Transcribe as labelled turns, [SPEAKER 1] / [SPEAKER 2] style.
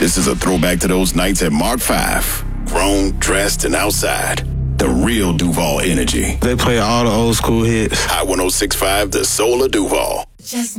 [SPEAKER 1] This is a throwback to those nights at Mark 5. Grown, dressed, and outside. The real Duval energy.
[SPEAKER 2] They play all the old school hits.
[SPEAKER 1] Hot 106.5, the soul of Duval.
[SPEAKER 3] Just